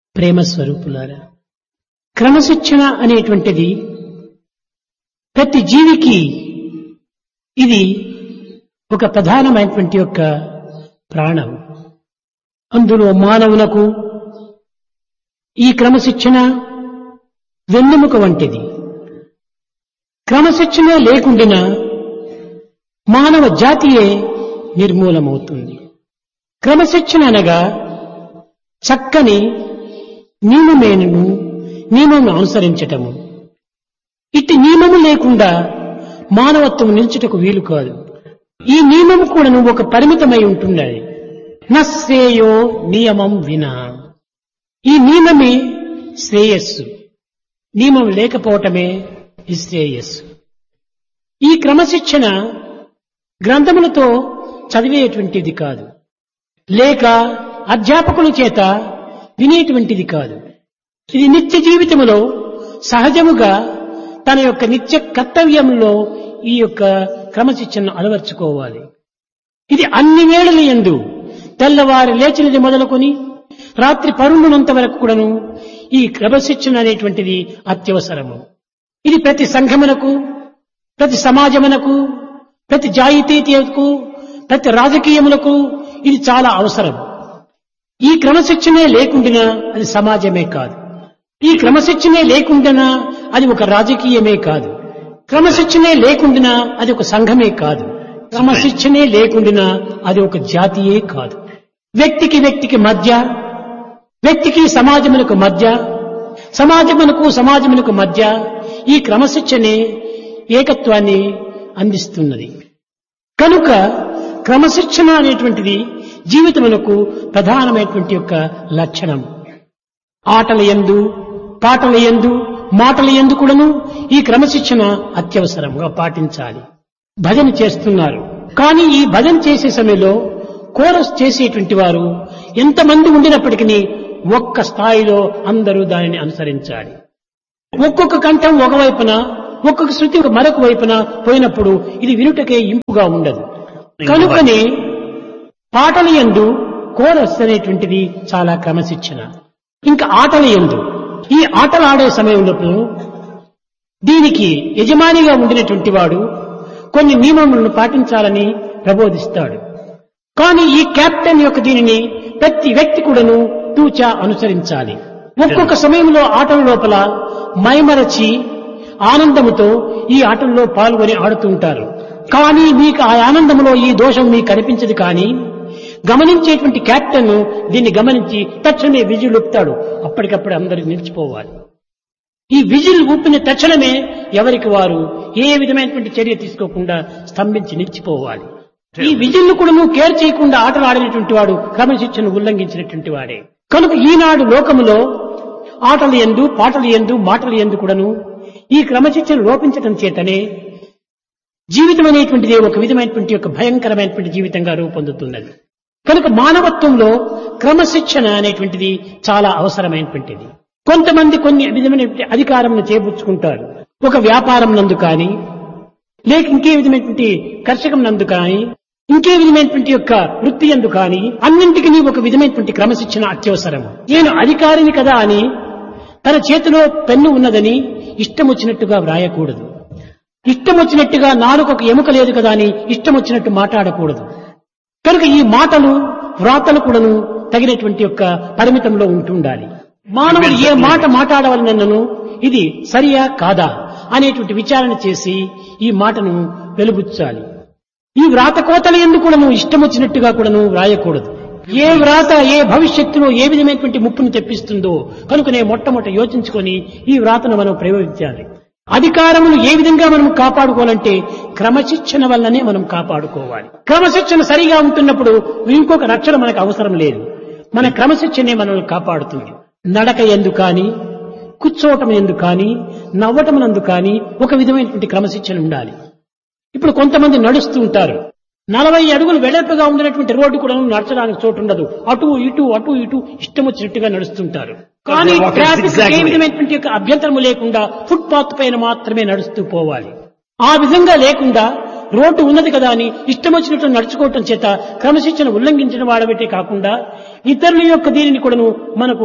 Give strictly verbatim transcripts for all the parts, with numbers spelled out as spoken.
ప్రేమ స్వరూపులారా, క్రమశిక్షణ అనేటువంటిది ప్రతి జీవికి ఇది ఒక ప్రధానమైనటువంటి యొక్క ప్రాణం. అందులో మానవులకు ఈ క్రమశిక్షణ వెన్నెముక వంటిది. క్రమశిక్షణ లేకుండినా మానవ జాతియే నిర్మూలమవుతుంది. క్రమశిక్షణ అనగా చక్కని నియమమేను నియమమును అనుసరించటము. ఇట్టి నియమము లేకుండా మానవత్వం నిల్చుటకు వీలు కాదు. ఈ నియమము కూడా ఒక పరిమితమై ఉంటున్నది. నశ్రేయో నియమం వినా. ఈ నియమమే శ్రేయస్సు, నియమం లేకపోవటమే నిశ్రేయస్సు. ఈ క్రమశిక్షణ గ్రంథములతో చదివేటువంటిది కాదు, లేక అధ్యాపకుల చేత వినేటువంటిది కాదు. ఇది నిత్య జీవితంలో సహజముగా తన యొక్క నిత్య కర్తవ్యంలో ఈ యొక్క క్రమశిక్షణను అలవర్చుకోవాలి. ఇది అన్ని వేళల యందు తెల్లవారి లేచినది మొదలుకొని రాత్రి పరుండునంత వరకు కూడాను ఈ క్రమశిక్షణ అనేటువంటిది అత్యవసరము. ఇది ప్రతి సంఘమునకు, ప్రతి సమాజమునకు, ప్రతి జాతీయతకు, ప్రతి రాజకీయములకు ఇది చాలా అవసరం. ఈ క్రమశిక్షణే లేకుండానా అది సమాజమే కాదు. ఈ క్రమశిక్షణే లేకుండానా అది ఒక రాజకీయమే కాదు. క్రమశిక్షణే లేకుండానా అది ఒక సంఘమే కాదు. క్రమశిక్షణే లేకుండానా అది ఒక జాతియే కాదు. వ్యక్తికి వ్యక్తికి మధ్య, వ్యక్తికి సమాజములకు మధ్య, సమాజమునకు సమాజమునకు మధ్య ఈ క్రమశిక్షణే ఏకత్వాన్ని అందిస్తున్నది. కనుక క్రమశిక్షణ అనేటువంటిది జీవితమునకు ప్రధానమైనటువంటి యొక్క లక్షణం. ఆటల యందు, పాటల యందు, మాటల యందు కూడాను ఈ క్రమశిక్షణ అత్యవసరంగా పాటించాలి. భజన చేస్తున్నారు, కానీ ఈ భజన చేసే సమయంలో కోరస్ చేసేటువంటి వారు ఎంతమంది ఉండినప్పటికీ ఒక్క స్థాయిలో అందరూ దానిని అనుసరించాలి. ఒక్కొక్క కంఠం ఒకవైపున, ఒక్కొక్క శృతి మరొక వైపున పోయినప్పుడు ఇది వినుటకే ఇంపుగా ఉండదు. కనుకనే పాటల యందు కోరస్ అనేటువంటిది చాలా క్రమశిక్షణ. ఇంకా ఆటల యందు, ఈ ఆటలు ఆడే సమయంలో దీనికి యజమానిగా ఉండినటువంటి వాడు కొన్ని నియమములను పాటించాలని ప్రబోధిస్తాడు. కానీ ఈ కెప్టెన్ యొక్క దీనిని ప్రతి వ్యక్తి కూడాను తూచా అనుసరించాలి. ఒక్కొక్క సమయంలో ఆటల లోపల మైమరచి ఆనందముతో ఈ ఆటల్లో పాల్గొని ఆడుతూ ఉంటారు. కానీ మీకు ఆ ఆనందంలో ఈ దోషం మీకు కనిపించదు. కానీ గమనించేటువంటి కెప్టెన్ దీన్ని గమనించి తక్షణమే విజిల్ ఊపుతాడు. అప్పటికప్పుడు అందరికి నిలిచిపోవాలి. ఈ విజిల్ ఊపిన తక్షణమే ఎవరికి వారు ఏ విధమైనటువంటి చర్య తీసుకోకుండా స్తంభించి నిలిచిపోవాలి. ఈ విజిల్ను కూడా నువ్వు కేర్ చేయకుండా ఆటలు ఆడినటువంటి వాడు క్రమశిక్షణను ఉల్లంఘించినటువంటి వాడే. కనుక ఈనాడు లోకములో ఆటలు యందు, పాటలు యందు, మాటలు యందు కూడాను ఈ క్రమశిక్షణ లోపించటం చేతనే జీవితం అనేటువంటిది ఒక విధమైనటువంటి ఒక భయంకరమైనటువంటి జీవితంగా రూపొందుతున్నది. కనుక మానవత్వంలో క్రమశిక్షణ అనేటువంటిది చాలా అవసరమైనటువంటిది. కొంతమంది కొన్ని విధమైన అధికారంను చేపుచ్చుకుంటారు. ఒక వ్యాపారం నందు కానీ, లేక ఇంకే విధమైనటువంటి కర్షకం నందు కానీ, ఇంకే విధమైనటువంటి యొక్క వృత్తి యందు కానీ అన్నింటికి ఒక విధమైనటువంటి క్రమశిక్షణ అత్యవసరము. నేను అధికారిని కదా అని తన చేతిలో పెన్ను ఉన్నదని ఇష్టం వచ్చినట్టుగా వ్రాయకూడదు. ఇష్టం వచ్చినట్టుగా నాలుగొక ఎముక లేదు కదా అని ఇష్టం వచ్చినట్టు మాట్లాడకూడదు. కనుక ఈ మాటలు, వ్రాతలు కూడాను తగినటువంటి యొక్క పరిమితంలో ఉంటుండాలి. మానవుడు ఏ మాట మాట్లాడవలనను ఇది సరియా కాదా అనేటువంటి విచారణ చేసి ఈ మాటను వెలుబుచ్చాలి. ఈ వ్రాత కోతల ఎందుకు కూడాను ఇష్టం వచ్చినట్టుగా కూడాను వ్రాయకూడదు. ఏ వ్రాత ఏ భవిష్యత్తులో ఏ విధమైనటువంటి ముప్పును తెప్పిస్తుందో కనుకనే మొట్టమొదట యోచించుకొని ఈ వ్రాతను మనం ప్రయోగించాలి. అధికారమును ఏ విధంగా మనం కాపాడుకోవాలంటే క్రమశిక్షణ వల్లనే మనం కాపాడుకోవాలి. క్రమశిక్షణ సరిగా ఉంటున్నప్పుడు ఇంకొక రక్షణ మనకు అవసరం లేదు. మన క్రమశిక్షణే మనల్ని కాపాడుతుంది. నడక ఎందు కానీ, కూర్చోవటం ఎందు కానీ, నవ్వటం నందు కానీ ఒక విధమైనటువంటి క్రమశిక్షణ ఉండాలి. ఇప్పుడు కొంతమంది నడుస్తూ ఉంటారు. నలభై అడుగులు వెడల్పుగా ఉండినటువంటి రోడ్డు కూడా నడచడానికి చోటు ఉండదు. అటు ఇటు అటు ఇటు ఇష్టం వచ్చినట్టుగా నడుస్తుంటారు. కానీ ట్రాఫిక్ ఏ విధమైనటువంటి యొక్క అభ్యంతరము లేకుండా ఫుట్ పాత్ పైన మాత్రమే నడుస్తూ పోవాలి. ఆ విధంగా లేకుండా రోడ్డు ఉన్నది కదా అని ఇష్టం వచ్చినట్టు నడుచుకోవటం చేత క్రమశిక్షణ ఉల్లంఘించిన వాడబట్టే కాకుండా ఇతరుల యొక్క దీనిని కూడాను మనకు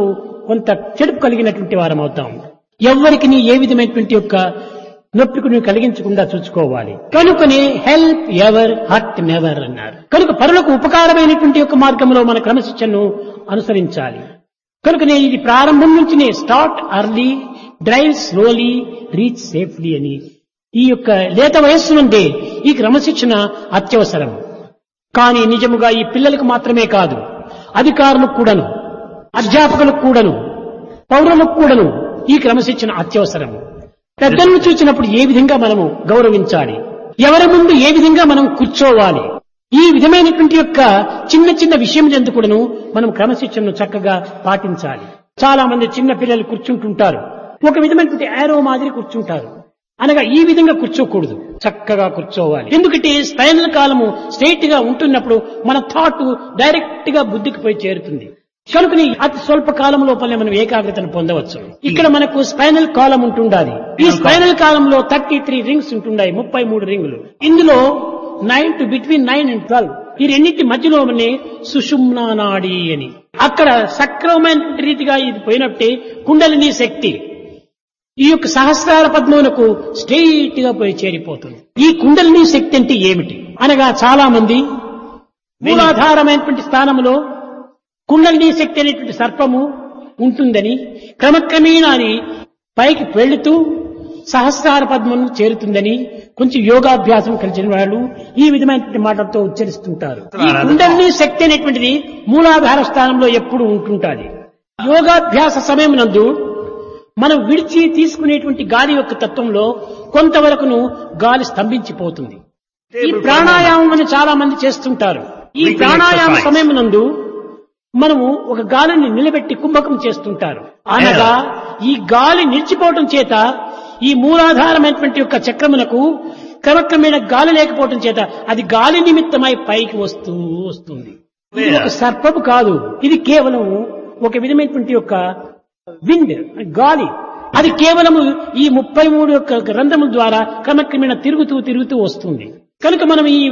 కొంత చెడుపు కలిగినటువంటి వారం అవుతాం. ఎవరికి నీ ఏ విధమైనటువంటి యొక్క నొప్పికి నువ్వు కలిగించకుండా చూసుకోవాలి. కనుకనే హెల్ప్ ఎవర్ హర్ట్ నెవర్ అన్నారు. కనుక పరులకు ఉపకారమైనటువంటి యొక్క మార్గంలో మన క్రమశిక్షణను అనుసరించాలి. కనుకనే ఇది ప్రారంభం నుంచినే start early, drive slowly, reach safely అని ఈ యొక్క లేత వయస్సు నుండే ఈ క్రమశిక్షణ అత్యవసరం. కానీ నిజముగా ఈ పిల్లలకు మాత్రమే కాదు, అధికారులకు కూడాను, అధ్యాపకులకు కూడాను, పౌరులకు కూడాను ఈ క్రమశిక్షణ అత్యవసరం. పెద్దలను చూసినప్పుడు ఏ విధంగా మనము గౌరవించాలి, ఎవరి ముందు ఏ విధంగా మనం కూర్చోవాలి, ఈ విధమైనటువంటి యొక్క చిన్న చిన్న విషయం ఎందుకు కూడాను మనం క్రమశిక్షణను చక్కగా పాటించాలి. చాలా మంది చిన్న పిల్లలు కూర్చుంటుంటారు, ఒక విధమైనటువంటి యారో మాదిరి కూర్చుంటారు. అనగా ఈ విధంగా కూర్చోకూడదు, చక్కగా కూర్చోవాలి. ఎందుకంటే స్పైనల్ కాలము స్ట్రైట్ గా ఉంటున్నప్పుడు మన థాట్ డైరెక్ట్ గా బుద్ధికి పోయి చేరుతుంది. కనుకని అతి స్వల్ప కాలం లోపలే మనం ఏకాగ్రతను పొందవచ్చు. ఇక్కడ మనకు స్పైనల్ కాలం ఉంటుండాలి. ఈ స్పైనల్ కాలంలో థర్టీ త్రీ రింగ్స్ ఉంటున్నాయి, ముప్పై మూడు రింగులు. ఇందులో nine to between nine and twelve ఈ రెండింటి మధ్యలోనే సుషుమ్నా నాడి అని అక్కడ సక్రమమైన రీతిగా ఇది పోయినట్టే కుండలిని శక్తి ఈ యొక్క సహస్రార పద్మమునకు స్ట్రెయిట్ గా పోయి చేరిపోతుంది. ఈ కుండలిని శక్తి అంటే ఏమిటి అనగా చాలా మంది మూలాధారమైనటువంటి స్థానంలో కుండలిని శక్తి అనేటువంటి సర్పము ఉంటుందని క్రమక్రమేణా అది పైకి వెళుతూ సహస్రార పద్మను చేరుతుందని కొంచెం యోగాభ్యాసం కలిసిన వాళ్ళు ఈ విధమైనటువంటి మాటలతో ఉచ్చరిస్తుంటారు. ఈ కుండలిని శక్తి అనేటువంటిది మూలాధార స్థానంలో ఎప్పుడు ఉంటుంటుంది. యోగాభ్యాస సమయం నందు మనం విడిచి తీసుకునేటువంటి గాలి యొక్క తత్వంలో కొంతవరకును గాలి స్తంభించిపోతుంది. ఈ ప్రాణాయామం అని చాలా మంది చేస్తుంటారు. ఈ ప్రాణాయామ సమయం నందు మనము ఒక గాలిని నిలబెట్టి కుంభకం చేస్తుంటారు. అనగా ఈ గాలి నిలిచిపోవటం చేత ఈ మూలాధారమైనటువంటి యొక్క చక్రమునకు క్రమక్రమేణ గాలి లేకపోవటం చేత అది గాలి నిమిత్తమై పైకి వస్తూ వస్తుంది. ఇది ఒక సర్పము కాదు, ఇది కేవలం ఒక విధమైనటువంటి యొక్క విండ్, గాలి. అది కేవలము ఈ ముప్పై మూడు యొక్క రంధ్రముల ద్వారా క్రమక్రమేణ తిరుగుతూ తిరుగుతూ వస్తుంది. కనుక మనం ఈ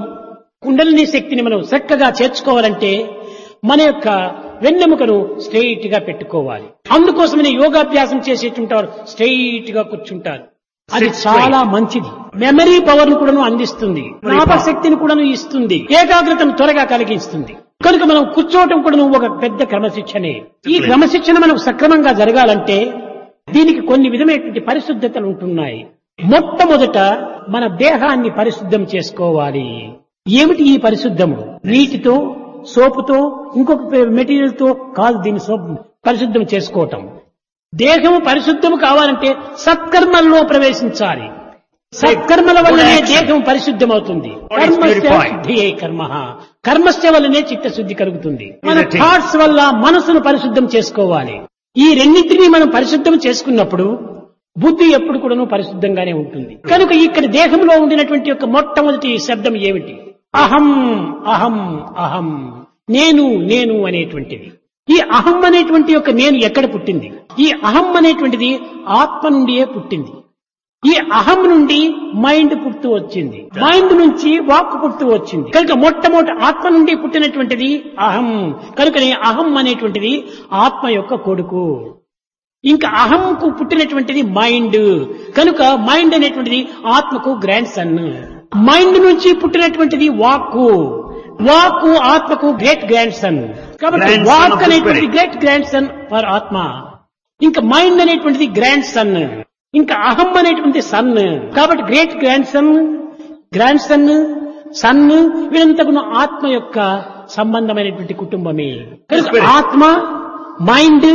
కుండలిని శక్తిని మనం చక్కగా చేర్చుకోవాలంటే మన యొక్క వెన్నెముకను స్ట్రెయిట్ గా పెట్టుకోవాలి. అందుకోసమనే యోగాభ్యాసం చేసేటుంటారు, స్ట్రెయిట్ గా కూర్చుంటారు. అది చాలా మంచిది. మెమరీ పవర్ ను కూడా అందిస్తుంది, జ్ఞాపకశక్తిని కూడా ఇస్తుంది, ఏకాగ్రతను త్వరగా కలిగిస్తుంది. కనుక మనం కూర్చోవటం కూడా ఒక పెద్ద క్రమశిక్షణే. ఈ క్రమశిక్షణ మనకు సక్రమంగా జరగాలంటే దీనికి కొన్ని విధమైనటువంటి పరిశుద్ధతలు ఉంటున్నాయి. మొట్టమొదట మన దేహాన్ని పరిశుద్ధం చేసుకోవాలి. ఏమిటి ఈ పరిశుద్ధము? నీటితో, సోపుతో, ఇంకొక మెటీరియల్ తో కాదు దీన్ని సోపు పరిశుద్ధం చేసుకోవటం. దేహము పరిశుద్ధము కావాలంటే సత్కర్మల్లో ప్రవేశించాలి. సత్కర్మల వల్లనే దేహం పరిశుద్ధమవుతుంది. కర్మశుద్ధి కర్మ కర్మస్య వల్లనే చిత్తశుద్ధి కలుగుతుంది. మన థాట్స్ వల్ల మనసును పరిశుద్ధం చేసుకోవాలి. ఈ రెండింటినీ మనం పరిశుద్ధం చేసుకున్నప్పుడు బుద్ధి ఎప్పుడు కూడా పరిశుద్ధంగానే ఉంటుంది. కనుక ఇక్కడ దేహంలో ఉండినటువంటి యొక్క మొట్టమొదటి శబ్దం ఏమిటి? అహం అహం అహం, నేను నేను అనేటువంటిది. ఈ అహం అనేటువంటి యొక్క నేను ఎక్కడ పుట్టింది? ఈ అహం అనేటువంటిది ఆత్మ నుండియే పుట్టింది. ఈ అహం నుండి మైండ్ పుట్టు వచ్చింది, మైండ్ నుంచి వాక్ పుట్టు వచ్చింది. కనుక మొట్టమొదటి ఆత్మ నుండి పుట్టినటువంటిది అహం. కనుకనే అహం అనేటువంటిది ఆత్మ యొక్క కొడుకు. ఇంకా అహంకు పుట్టినటువంటిది మైండ్. కనుక మైండ్ అనేటువంటిది ఆత్మకు గ్రాండ్ సన్. మైండ్ నుంచి పుట్టినటువంటిది వాక్కు. వాక్కు ఆత్మకు గ్రేట్ గ్రాండ్ సన్. కాబట్టి వాక్ అనేటువంటి గ్రేట్ గ్రాండ్ సన్ ఫర్ ఆత్మ. ఇంకా మైండ్ అనేటువంటిది గ్రాండ్ సన్. ఇంకా అహం అనేటువంటి సన్. కాబట్టి great grand son, grand son, sun వీరంతకు ఆత్మ యొక్క సంబంధమైనటువంటి కుటుంబమే. కనుక ఆత్మ, మైండ్,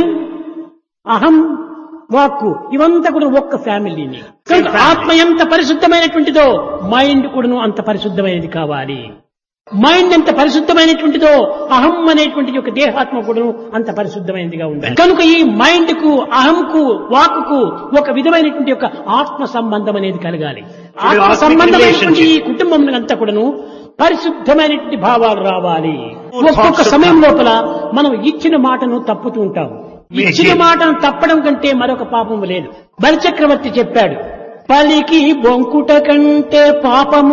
అహం, వాక్కు ఇవంతా కూడా ఒక్క ఫ్యామిలీని. కనుక ఆత్మ ఎంత పరిశుద్ధమైనటువంటిదో మైండ్ కూడాను అంత పరిశుద్ధమైనది కావాలి. మైండ్ ఎంత పరిశుద్ధమైనటువంటిదో అహం అనేటువంటి యొక్క దేహాత్మ కూడాను అంత పరిశుద్ధమైనదిగా ఉండాలి. కనుక ఈ మైండ్ కు, అహంకు, వాక్కు ఒక విధమైనటువంటి యొక్క ఆత్మ సంబంధం అనేది కలగాలి. ఆత్మ సంబంధమైనటువంటి ఈ కుటుంబం అంతా కూడాను పరిశుద్ధమైనటువంటి భావాలు రావాలి. ఒక్కొక్క సమయం లోపల మనం ఇచ్చిన మాటను తప్పుతూ ఉంటాం. ఇచ్చిన మాటను తప్పడం కంటే మరొక పాపము లేదు. బలిచక్రవర్తి చెప్పాడు, పలికి బొంకుట కంటే పాపము,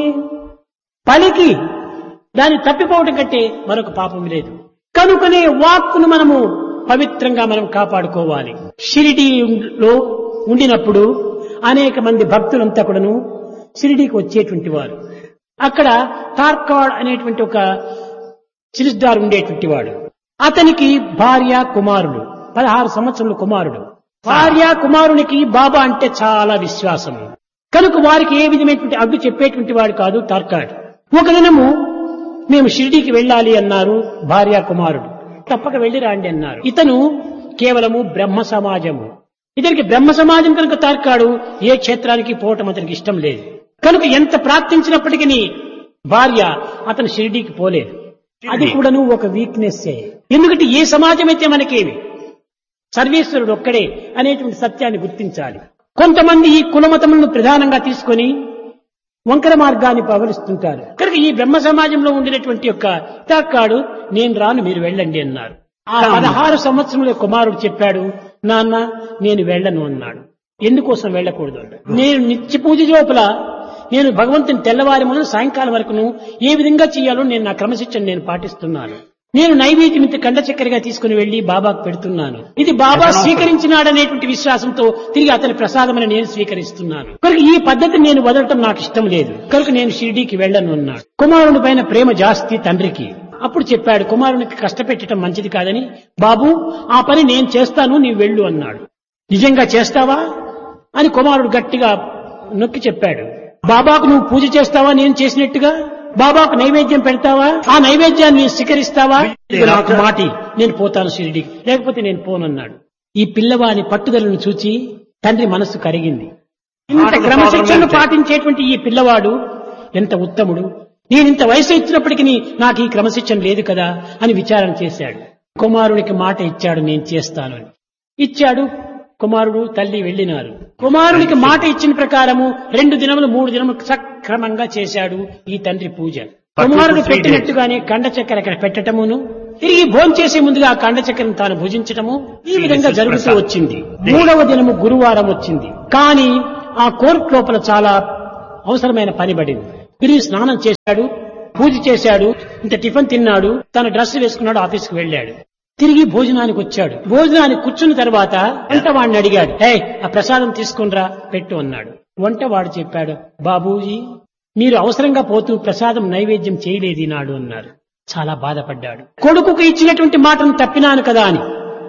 పలికి దాన్ని తప్పిపోవడం కంటే మరొక పాపం లేదు. కనుకనే వాక్కును మనము పవిత్రంగా మనం కాపాడుకోవాలి. షిరిడీలో ఉండినప్పుడు అనేక మంది భక్తులంతా కూడాను షిరిడీకి వచ్చేటువంటి వారు. అక్కడ తార్కాడ్ అనేటువంటి ఒక చిలిస్దార్ ఉండేటువంటి వాడు. అతనికి భార్య కుమారుడు, పదహారు సంవత్సరముల కుమారుడు. భార్య కుమారునికి బాబా అంటే చాలా విశ్వాసము కనుక వారికి ఏ విధమైనటువంటి అడ్డు చెప్పేటువంటి వాడు కాదు తార్కాడ్. ఒక దినము మేము షిరిడీకి వెళ్ళాలి అన్నారు భార్య కుమారుడు. తప్పక వెళ్ళి రాండి అన్నారు. ఇతను కేవలము బ్రహ్మ సమాజము. ఇతనికి బ్రహ్మ సమాజం కనుక తార్కాడు ఏ క్షేత్రానికి పోవటం అతనికి ఇష్టం లేదు. కనుక ఎంత ప్రార్థించినప్పటికీ భార్య అతను షిరిడీకి పోలేదు. అది కూడాను ఒక వీక్నెస్. ఎందుకంటే ఏ సమాజం అయితే మనకేమి, సర్వేశ్వరుడు ఒక్కడే అనేటువంటి సత్యాన్ని గుర్తించాలి. కొంతమంది ఈ కులమతములను ప్రధానంగా తీసుకొని వంకర మార్గాన్ని పవలిస్తుంటారు. కనుక ఈ బ్రహ్మ సమాజంలో ఉండినటువంటి యొక్క తాకాడు నేను రాను మీరు వెళ్ళండి అన్నారు. ఆ పదహారు సంవత్సరముల కుమారుడు చెప్పాడు, నాన్న నేను వెళ్ళను అన్నాడు. ఎందుకోసం వెళ్ళకూడదు అన్నాడు. నేను నిత్య పూజ లోపల నేను భగవంతుని తెల్లవారి మొదలు సాయంకాలం వరకును ఏ విధంగా చేయాలో నేను నా క్రమశిక్షణ నేను పాటిస్తున్నాను. నేను నైవేద్యం ఇంత కండ చక్కెరగా తీసుకుని వెళ్లి బాబాకు పెడుతున్నాను. ఇది బాబా స్వీకరించినాడనేటువంటి విశ్వాసంతో తిరిగి అతని ప్రసాదమని నేను స్వీకరిస్తున్నాను. కనుక ఈ పద్ధతి నేను వదలటం నాకు ఇష్టం లేదు. కనుక నేను షిరిడీకి వెళ్ళను అన్నాడు. కుమారుని పైన ప్రేమ జాస్తి తండ్రికి. అప్పుడు చెప్పాడు కుమారునికి కష్టపెట్టడం మంచిది కాదని, బాబు ఆ పని నేను చేస్తాను నీవు వెళ్ళు అన్నాడు. నిజంగా చేస్తావా అని కుమారుడు గట్టిగా నొక్కి చెప్పాడు. బాబాకు నువ్వు పూజ చేస్తావా నేను చేసినట్టుగా? బాబాకు నైవేద్యం పెడతావా? ఆ నైవేద్యాన్ని స్వీకరిస్తావా? నాకు మాటి నేను పోతాను షిరిడీకి, లేకపోతే నేను పోనన్నాడు. ఈ పిల్లవాని పట్టుదలను చూచి తండ్రి మనస్సు కరిగింది. ఇంత క్రమశిక్షణ పాటించేటువంటి ఈ పిల్లవాడు ఎంత ఉత్తముడు, నేనింత వయసు ఇచ్చినప్పటికీ నాకు ఈ క్రమశిక్షణ లేదు కదా అని విచారణ చేశాడు. కుమారునికి మాట ఇచ్చాడు నేను చేస్తాను అని. ఇచ్చాడు. కుమారుడు తల్లి వెళ్ళినారు. కుమారునికి మాట ఇచ్చిన ప్రకారము రెండు దినములు మూడు దినములు సక్రమంగా చేశాడు ఈ తండ్రి పూజ. కుమారుడు పెట్టినట్టుగానే కండ చక్కెర అక్కడ పెట్టటమును, తిరిగి భోంచేసే ముందుగా ఆ కండ చక్కెరను తాను భుజించటము ఈ విధంగా జరుగుతూ వచ్చింది. మూడవ దినము గురువారం వచ్చింది. కానీ ఆ కోర్టు లోపల చాలా అవసరమైన పని పడింది. తిరిగి స్నానం చేశాడు, పూజ చేశాడు, ఇంత టిఫిన్ తిన్నాడు, తన డ్రెస్ వేసుకున్నాడు, ఆఫీస్కి వెళ్ళాడు. తిరిగి భోజనానికి వచ్చాడు. భోజనానికి కూర్చున్న తర్వాత వంటవాడిని అడిగాడు, హే ఆ ప్రసాదం తీసుకునిరా పెట్టు అన్నాడు. వంటవాడు చెప్పాడు, బాబూజీ మీరు అవసరంగా పోతూ ప్రసాదం నైవేద్యం చేయలేదు నాడు అన్నారు. చాలా బాధపడ్డాడు. కొడుకుకు ఇచ్చినటువంటి మాటను తప్పినాను కదా అని.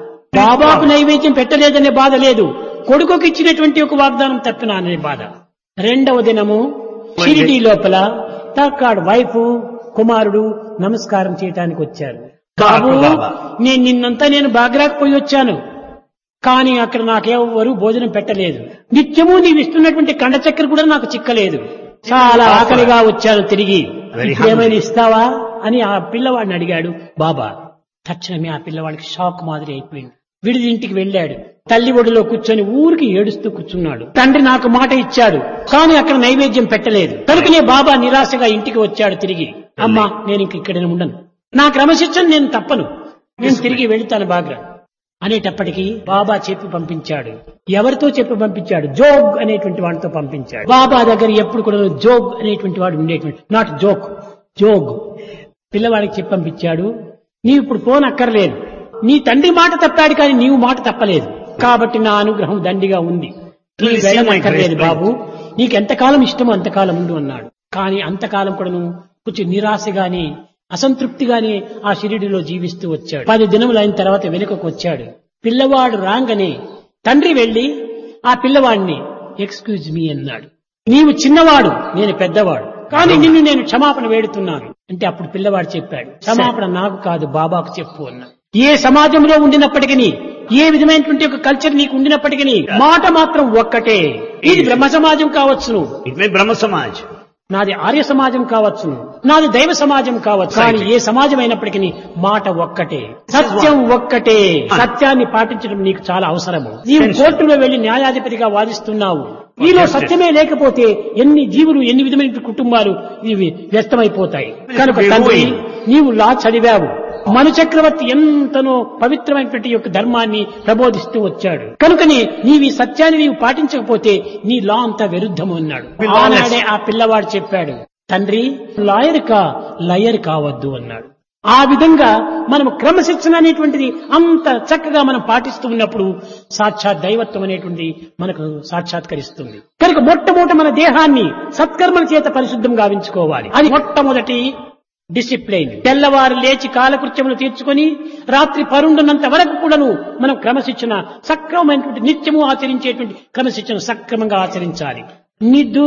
బాబాకు నైవేద్యం పెట్టలేదనే బాధ లేదు, కొడుకుకు ఇచ్చినటువంటి ఒక వాగ్దానం తప్పినాననే బాధ. రెండవ దినము షిరిడీ లోపల తాకాడు వైఫ్ కుమారుడు నమస్కారం చేయటానికి వచ్చారు. బాబు నేను నిన్నంతా నేను బాగ్రాకు పోయి వచ్చాను, కానీ అక్కడ నాకెవరు భోజనం పెట్టలేదు. నిత్యము నీవు ఇస్తున్నటువంటి కండ చక్కెర కూడా నాకు చిక్కలేదు. చాలా ఆకలిగా వచ్చాను తిరిగి, ఏమైనా ఇస్తావా అని ఆ పిల్లవాడిని అడిగాడు బాబా. తక్షణమే ఆ పిల్లవాడికి షాక్ మాదిరి అయిపోయింది. విడిది ఇంటికి వెళ్ళాడు. తల్లి ఒడిలో కూర్చొని ఊరికి ఏడుస్తూ కూర్చున్నాడు. తండ్రి నాకు మాట ఇచ్చాడు, కానీ అక్కడ నైవేద్యం పెట్టలేదు. కనుకనే బాబా నిరాశగా ఇంటికి వచ్చాడు తిరిగి. అమ్మా నేను ఇంక ఇక్కడే ఉండను, నా క్రమశిక్షణ నేను తప్పను, నేను తిరిగి వెళుతాను బాగ్రా అనేటప్పటికీ బాబా చెప్పి పంపించాడు. ఎవరితో చెప్పి పంపించాడు? జోగ్ అనేటువంటి వాడితో పంపించాడు. బాబా దగ్గర ఎప్పుడు కూడా జోగ్ అనేటువంటి వాడు ఉండేటువంటి, నాట్ జోక్, జోగ్. పిల్లవాడికి చెప్పి పంపించాడు, నీవు ఇప్పుడు పోనక్కర్లేదు, నీ తండ్రి మాట తప్పాడు కానీ నీవు మాట తప్పలేదు, కాబట్టి నా అనుగ్రహం దండిగా ఉంది, నీవు వెళ్ళనక్కర్లేదు బాబు, నీకెంతకాలం ఇష్టమో అంతకాలం ఉండు అన్నాడు. కానీ అంతకాలం కూడా నువ్వు కొంచెం నిరాశగాని అసంతృప్తిగానే ఆ షిరిడిలో జీవిస్తూ వచ్చాడు. పది దినములు అయిన తర్వాత వెనుకకు వచ్చాడు. పిల్లవాడు రాగానే తండ్రి వెళ్లి ఆ పిల్లవాడిని ఎక్స్క్యూజ్ మీ అన్నాడు. నీవు చిన్నవాడు, నేను పెద్దవాడు, కానీ నిన్ను నేను క్షమాపణ వేడుతున్నాను అంటే అప్పుడు పిల్లవాడు చెప్పాడు, క్షమాపణ నాకు కాదు బాబాకు చెప్పు అన్నాడు. ఏ సమాజంలో ఉండినప్పటికీ, ఏ విధమైనటువంటి ఒక కల్చర్ నీకు ఉండినప్పటికీ మాట మాత్రం ఒక్కటే. ఇది బ్రహ్మ సమాజం కావచ్చును, బ్రహ్మ సమాజ్, నాది ఆర్య సమాజం కావచ్చును, నాది దైవ సమాజం కావచ్చు, కానీ ఏ సమాజం అయినప్పటికీ మాట ఒక్కటే, సత్యం ఒక్కటే. సత్యాన్ని పాటించడం నీకు చాలా అవసరము. నీవు కోర్టులో వెళ్లి న్యాయాధిపతిగా వాదిస్తున్నావు, నీలో సత్యమే లేకపోతే ఎన్ని జీవులు ఎన్ని విధమైన కుటుంబాలు ఇవి వ్యస్తమైపోతాయి. కనుక తండ్రి నీవు లా చదివావు, మను చక్రవర్తి ఎంతనో పవిత్రమైనటువంటి యొక్క ధర్మాన్ని ప్రబోధిస్తూ వచ్చాడు. కనుకనే నీవి సత్యాన్ని నీవు పాటించకపోతే నీ లా అంతా విరుద్ధము అన్నాడు. ఆనాడే ఆ పిల్లవాడు చెప్పాడు, తండ్రి లాయర్ కా లయర్ కావద్దు అన్నాడు. ఆ విధంగా మనం క్రమశిక్షణ అనేటువంటిది అంత చక్కగా మనం పాటిస్తూ ఉన్నప్పుడు సాక్షాత్ దైవత్వం అనేటువంటిది మనకు సాక్షాత్కరిస్తుంది. కనుక మొట్టమొదట మన దేహాన్ని సత్కర్మల చేత పరిశుద్ధం గావించుకోవాలి. అది మొట్టమొదటి డిసిప్లైన్. తెల్లవారు లేచి కాలకృత్యములు తీర్చుకొని రాత్రి పరుండున్నంత వరకు కూడాను మనం క్రమశిక్షణ సక్రమమైనటువంటి నిత్యము ఆచరించేటువంటి క్రమశిక్షణ సక్రమంగా ఆచరించాలి. నిద్దు